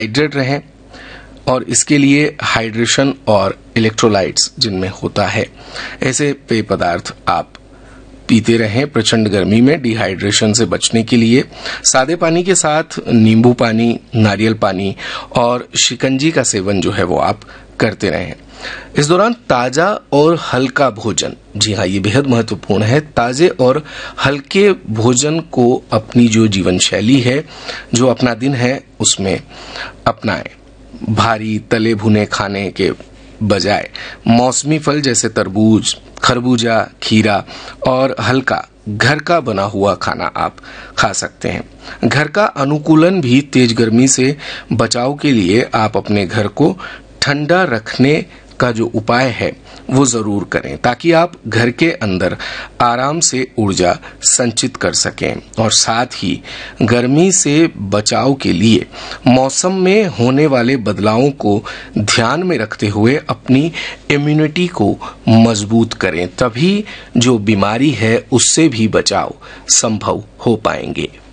Hydrate रहें और इसके लिए हाइड्रेशन और इलेक्ट्रोलाइट्स जिनमें होता है ऐसे पेय पदार्थ आप पीते रहें। प्रचंड गर्मी में डिहाइड्रेशन से बचने के लिए सादे पानी के साथ नींबू पानी, नारियल पानी और शिकंजी का सेवन जो है वो आप करते रहें। इस दौरान ताजा और हल्का भोजन, जी हाँ, ये बेहद महत्वपूर्ण है। ताजे और हल्के भोजन को अपनी जो जीवन शैली है, जो अपना दिन है, उसमें अपनाएं। भारी तले भुने खाने के बजाय मौसमी फल जैसे तरबूज, खरबूजा, खीरा और हल्का घर का बना हुआ खाना आप खा सकते हैं। घर का अनुकूलन भी तेज गर्मी से बचाव के लिए आप अपने घर को ठंडा रखने का जो उपाय है वो जरूर करें, ताकि आप घर के अंदर आराम से ऊर्जा संचित कर सकें। और साथ ही गर्मी से बचाव के लिए मौसम में होने वाले बदलावों को ध्यान में रखते हुए अपनी इम्यूनिटी को मजबूत करें, तभी जो बीमारी है उससे भी बचाव संभव हो पाएंगे।